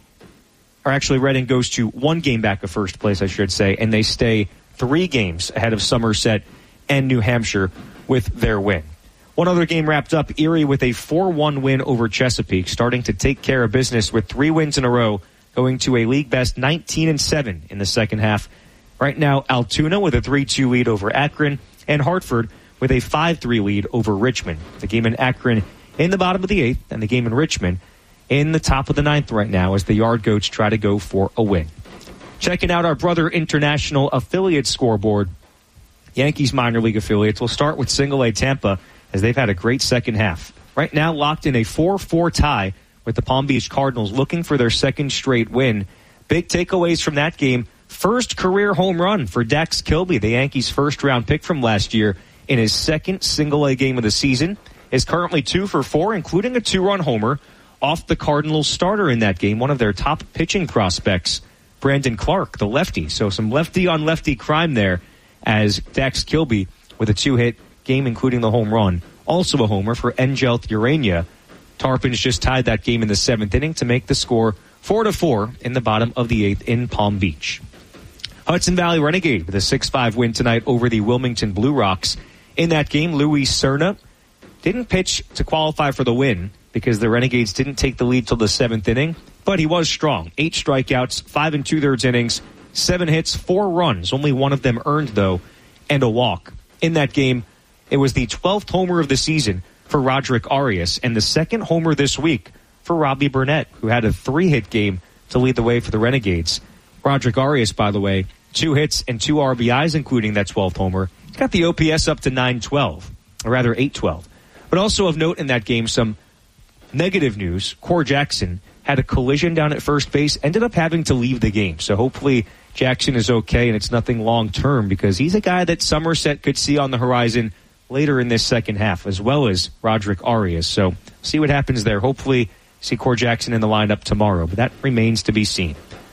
Or actually, Reading goes to one game back of first place, I should say, and they stay three games ahead of Somerset and New Hampshire with their win. One other game wrapped up, Erie with a four one win over Chesapeake, starting to take care of business with three wins in a row, going to a league best nineteen and seven in the second half. Right now, Altoona with a three two lead over Akron, and Hartford with a five three lead over Richmond. The game in Akron in the bottom of the eighth, and the game in Richmond in the top of the ninth right now as the Yard Goats try to go for a win. Checking out our Brother International affiliate scoreboard, Yankees minor league affiliates. We'll start with Single A Tampa, as they've had a great second half. Right now, locked in a four four tie with the Palm Beach Cardinals, looking for their second straight win. Big takeaways from that game. First career home run for Dax Kilby, the Yankees' first-round pick from last year, in his second single-A game of the season. Is currently two for four, including a two-run homer off the Cardinals starter in that game, one of their top pitching prospects, Brandon Clark, the lefty. So some lefty-on-lefty crime there as Dax Kilby with a two-hit game, including the home run. Also a homer for Angel Urania. Tarpons just tied that game in the seventh inning to make the score four to four in the bottom of the eighth in Palm Beach. Hudson Valley Renegade with a six five win tonight over the Wilmington Blue Rocks. In that game, Luis Serna didn't pitch to qualify for the win because the Renegades didn't take the lead till the seventh inning, but he was strong. Eight strikeouts, five and two-thirds innings, seven hits, four runs, only one of them earned, though, and a walk. In that game, it was the twelfth homer of the season for Roderick Arias and the second homer this week for Robbie Burnett, who had a three-hit game to lead the way for the Renegades. Roderick Arias, by the way, two hits and two R B Is, including that twelfth homer. He's got the O P S up to nine twelve, or rather eight twelve. But also of note in that game, some negative news. Core Jackson had a collision down at first base, ended up having to leave the game. So hopefully Jackson is okay and it's nothing long-term, because he's a guy that Somerset could see on the horizon later in this second half, as well as Roderick Arias. So see what happens there. Hopefully see Core Jackson in the lineup tomorrow, but that remains to be seen.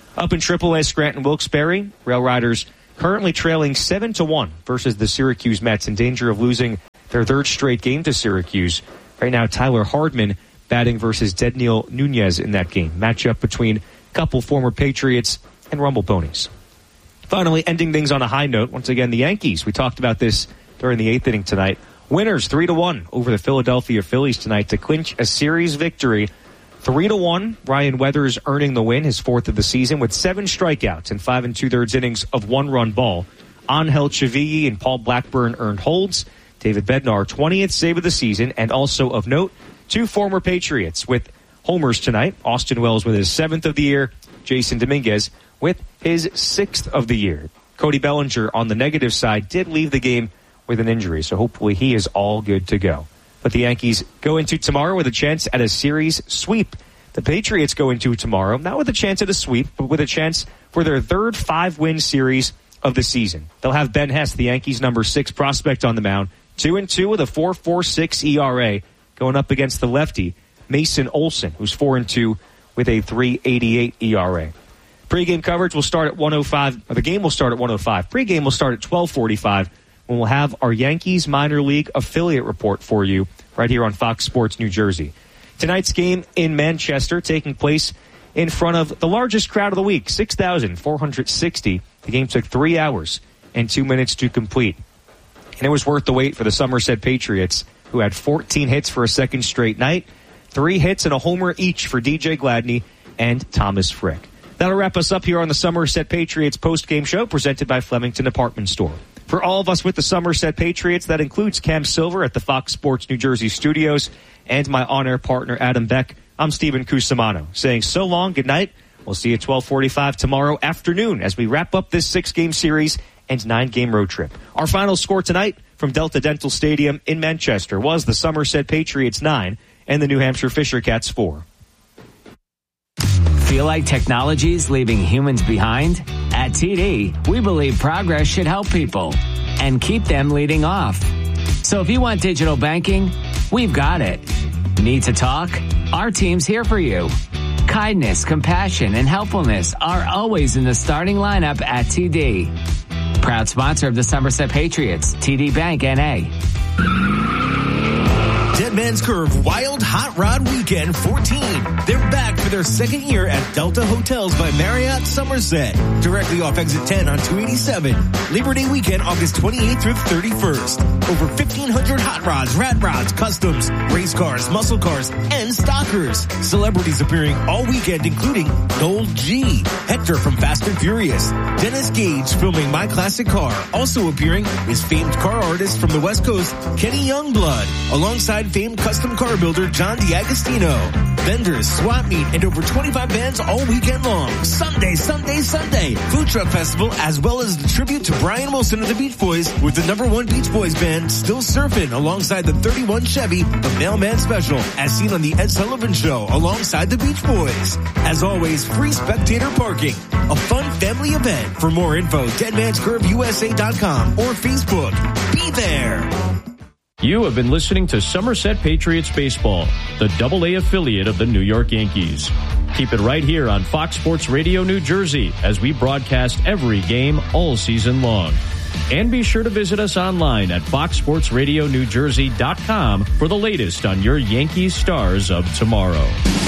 Up in triple A, Scranton Wilkes-Barre, Rail Riders currently trailing seven to one versus the Syracuse Mets, in danger of losing their third straight game to Syracuse. Right now, Tyler Hardman batting versus Dedniel Nunez in that game. Matchup between a couple former Patriots and Rumble Ponies. Finally, ending things on a high note, once again, the Yankees. We talked about this during the eighth inning tonight. Winners three to one over the Philadelphia Phillies tonight to clinch a series victory. three to one, Ryan Weathers earning the win, his fourth of the season, with seven strikeouts and five and two-thirds innings of one-run ball. Angel Chavilli and Paul Blackburn earned holds. David Bednar, twentieth save of the season, and also of note, two former Patriots with homers tonight. Austin Wells with his seventh of the year, Jason Dominguez with his sixth of the year. Cody Bellinger on the negative side did leave the game with an injury, so hopefully he is all good to go. But the Yankees go into tomorrow with a chance at a series sweep. The Patriots go into tomorrow, not with a chance at a sweep, but with a chance for their third five-win series of the season. They'll have Ben Hess, the Yankees' number six prospect, on the mound, two and two with a four point four six E R A, going up against the lefty, Mason Olson, who's four and two with a three point eight eight E R A. Pre-game coverage will start at one oh five. Or the game will start at one oh five. Pre-game will start at twelve forty-five. When we'll have our Yankees minor league affiliate report for you right here on Fox Sports New Jersey. Tonight's game in Manchester taking place in front of the largest crowd of the week, six thousand four hundred sixty. The game took three hours and two minutes to complete. And it was worth the wait for the Somerset Patriots, who had fourteen hits for a second straight night, three hits and a homer each for D J Gladney and Thomas Frick. That'll wrap us up here on the Somerset Patriots post-game show presented by Flemington Department Store. For all of us with the Somerset Patriots, that includes Cam Silver at the Fox Sports New Jersey studios and my on-air partner, Adam Beck. I'm Steven Cusimano, saying so long, good night. We'll see you at twelve forty-five tomorrow afternoon as we wrap up this six-game series and nine-game road trip. Our final score tonight from Delta Dental Stadium in Manchester was the Somerset Patriots nine and the New Hampshire Fisher Cats four. Feel like technology's leaving humans behind? At T D, we believe progress should help people and keep them leading off. So if you want digital banking, we've got it. Need to talk? Our team's here for you. Kindness, compassion, and helpfulness are always in the starting lineup at T D. Proud sponsor of the Somerset Patriots, T D Bank N A. Dead Man's Curve Wild Hot Rod Weekend fourteen. They're back for their second year at Delta Hotels by Marriott Somerset, directly off exit ten on two eighty-seven. Labor Day weekend, August twenty-eighth through the thirty-first. Over fifteen hundred hot rods, rat rods, customs, race cars, muscle cars, and stockers. Celebrities appearing all weekend, including Gold G, Hector from Fast and Furious, Dennis Gage filming My Classic Car. Also appearing is famed car artist from the West Coast, Kenny Youngblood, alongside famed custom car builder John D'Agostino. Vendors, swap meet, and over twenty-five bands all weekend long. Sunday, Sunday, Sunday. Food Truck Festival, as well as the tribute to Brian Wilson of the Beach Boys with the number one Beach Boys band Still Surfing alongside the thirty-one Chevy, the Mailman Special, as seen on the Ed Sullivan Show alongside the Beach Boys. As always, free spectator parking. A fun family event. For more info, dead mans curve U S A dot com or Facebook. Be there. You have been listening to Somerset Patriots Baseball, the double A affiliate of the New York Yankees. Keep it right here on Fox Sports Radio New Jersey as we broadcast every game all season long. And be sure to visit us online at fox sports radio new jersey dot com for the latest on your Yankees stars of tomorrow.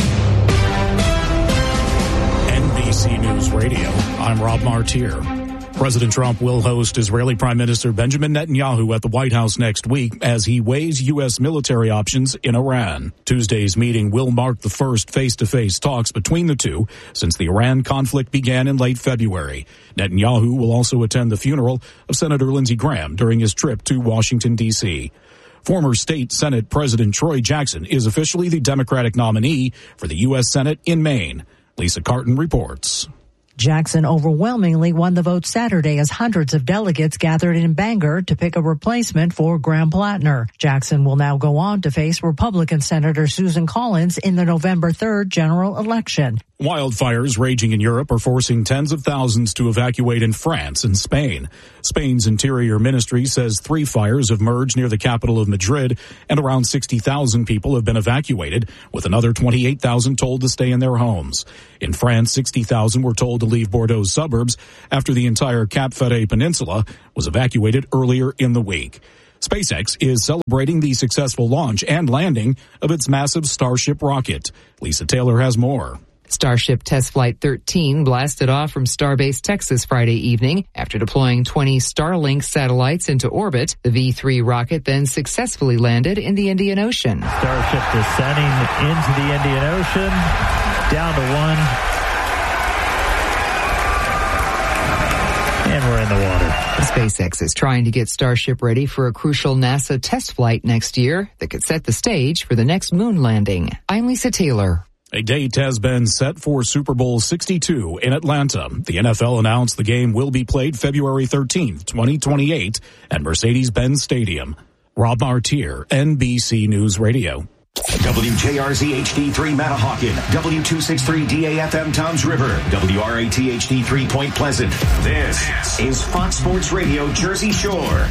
N B C News Radio, I'm Rob Martier. President Trump will host Israeli Prime Minister Benjamin Netanyahu at the White House next week as he weighs U S military options in Iran. Tuesday's meeting will mark the first face-to-face talks between the two since the Iran conflict began in late February. Netanyahu will also attend the funeral of Senator Lindsey Graham during his trip to Washington, D C Former State Senate President Troy Jackson is officially the Democratic nominee for the U S Senate in Maine. Lisa Carton reports. Jackson overwhelmingly won the vote Saturday as hundreds of delegates gathered in Bangor to pick a replacement for Graham Plattner. Jackson will now go on to face Republican Senator Susan Collins in the November third general election. Wildfires raging in Europe are forcing tens of thousands to evacuate in France and Spain. Spain's Interior Ministry says three fires have merged near the capital of Madrid, and around sixty thousand people have been evacuated, with another twenty-eight thousand told to stay in their homes. In France, sixty thousand were told to leave Bordeaux's suburbs after the entire Cap Ferret Peninsula was evacuated earlier in the week. SpaceX is celebrating the successful launch and landing of its massive Starship rocket. Lisa Taylor has more. Starship Test Flight thirteen blasted off from Starbase, Texas Friday evening. After deploying twenty Starlink satellites into orbit, the V three rocket then successfully landed in the Indian Ocean. Starship descending into the Indian Ocean, down to one, and we're in the water. SpaceX is trying to get Starship ready for a crucial NASA test flight next year that could set the stage for the next moon landing. I'm Lisa Taylor. A date has been set for Super Bowl sixty-two in Atlanta. The N F L announced the game will be played February thirteenth, twenty twenty-eight at Mercedes-Benz Stadium. Rob Martier, N B C News Radio. W J R Z H D three Matahawkin, W two sixty-three D A F M Toms River, W R A T H D three Point Pleasant. This is Fox Sports Radio Jersey Shore.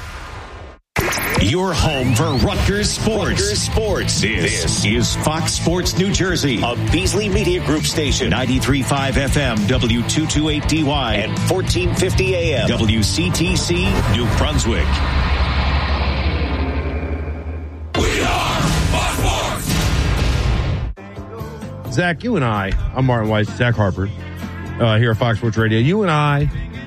Your home for Rutgers Sports. Rutgers Sports. This, this is Fox Sports New Jersey, a Beasley Media Group station, ninety-three point five F M, W two twenty-eight D Y, and fourteen fifty A M, W C T C, New Brunswick. We are Fox Sports. Zach, you and I, I'm Martin Weiss, Zach Harper, uh, here at Fox Sports Radio. You and I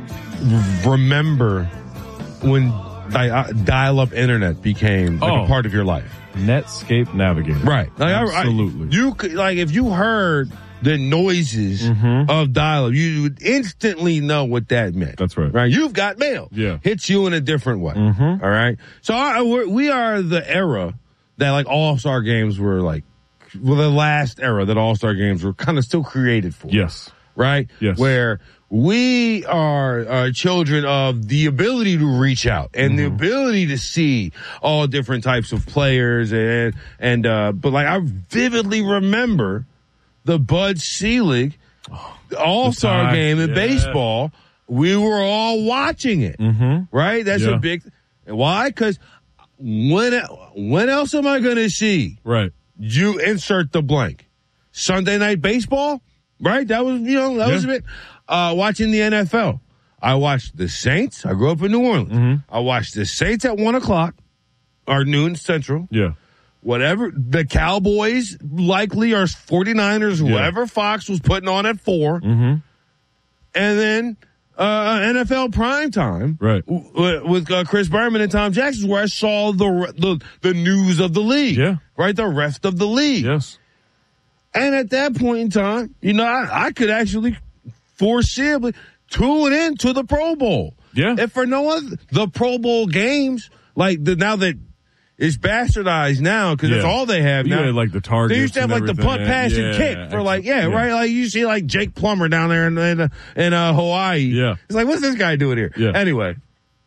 remember when dial-up internet became like oh, a part of your life. Netscape Navigator. Right. Like, Absolutely. I, I, you could, like, if you heard the noises mm-hmm. of dial-up, you would instantly know what that meant. That's right. Right. You've got mail. Yeah. Hits you in a different way. Mm-hmm. All right. So I, we're, we are the era that like all-star games were like, well, the last era that all-star games were kind of still created for. Yes. Right? Yes. Where we are uh, children of the ability to reach out and mm-hmm. the ability to see all different types of players and, and, uh, but like I vividly remember the Bud Selig oh, all-star game in yeah. baseball. We were all watching it. Mm-hmm. Right? That's yeah. a big, why? Cause when, when else am I going to see? Right. You insert the blank. Sunday night baseball? Right? That was, you know, that yeah. was a bit, uh, watching the N F L. I watched the Saints. I grew up in New Orleans. Mm-hmm. I watched the Saints at one o'clock or noon central. Yeah. Whatever. The Cowboys likely or forty-niners, whoever yeah. Fox was putting on at four. Mm-hmm. And then, uh, N F L primetime. Right. W- with uh, Chris Berman and Tom Jackson, where I saw the, the, the news of the league. Yeah. Right? The rest of the league. Yes. And at that point in time, you know, I, I could actually foreseeably tune in to the Pro Bowl. Yeah. If for no other, the Pro Bowl games, like the, now that it's bastardized now, because yeah. that's all they have you now. Had, like the targets. They used to have like the punt, pass, yeah, and kick for like, yeah, yeah, right? Like you see like Jake Plummer down there in, in, in uh, Hawaii. Yeah. It's like, what's this guy doing here? Yeah. Anyway,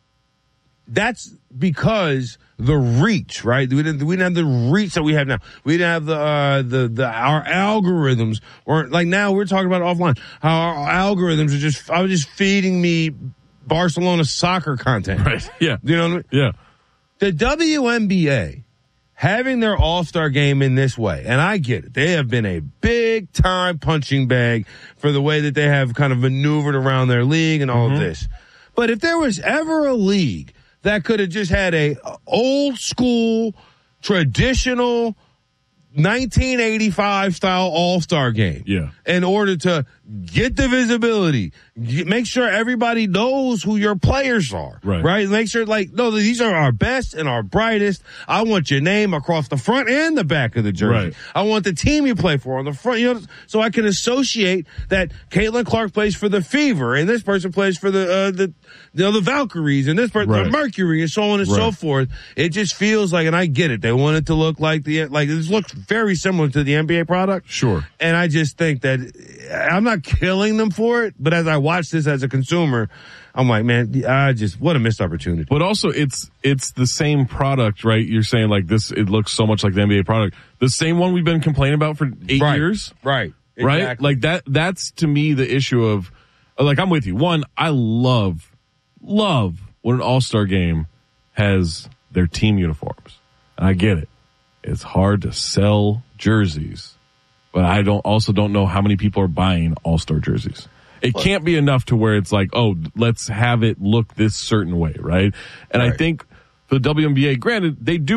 that's because the reach, right? We didn't, we didn't have the reach that we have now. We didn't have the, uh, the, the, our algorithms weren't like now we're talking about offline. How our algorithms are just, I was just feeding me Barcelona soccer content. Right. Yeah. You know what I mean? Yeah. The W N B A having their all-star game in this way, and I get it. They have been a big time punching bag for the way that they have kind of maneuvered around their league and all mm-hmm. of this. But if there was ever a league that could have just had a old school, traditional, nineteen eighty-five style all-star game. Yeah. In order to get the visibility, get, make sure everybody knows who your players are. Right. Right? Make sure like, no, these are our best and our brightest. I want your name across the front and the back of the jersey. Right. I want the team you play for on the front, you know, so I can associate that Caitlin Clark plays for the Fever and this person plays for the, uh, the, you know, the Valkyries and this person, right. the Mercury and so on and right. so forth. It just feels like, and I get it. They want it to look like the, like, it looks very similar to the N B A product. Sure. And I just think that I'm not killing them for it, but as I watch this as a consumer, I'm like, man, I just, what a missed opportunity. But also it's, it's the same product, right? You're saying like this, it looks so much like the N B A product. The same one we've been complaining about for eight right. years. Right. right? Exactly. Like that, that's to me the issue of, like, I'm with you. One, I love, love when an all-star game has their team uniforms. And I get it. It's hard to sell jerseys, but I don't also don't know how many people are buying all-star jerseys. It But, can't be enough to where it's like, oh, let's have it look this certain way, right? And right. I think the W N B A, granted, they do